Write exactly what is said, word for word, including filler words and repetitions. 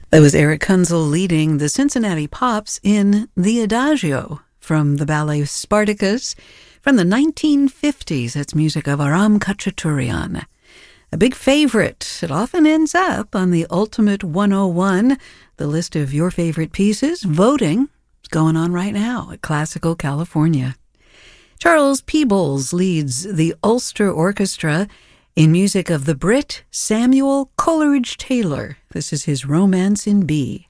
That was Eric Kunzel leading the Cincinnati Pops in the Adagio from the ballet Spartacus from the nineteen fifties. That's music of Aram Khachaturian. A big favorite. It often ends up on the Ultimate one oh one, the list of your favorite pieces. Voting is going on right now at Classical California. Charles Peebles leads the Ulster Orchestra in music of the Brit Samuel Coleridge Taylor. This is his Romance in B.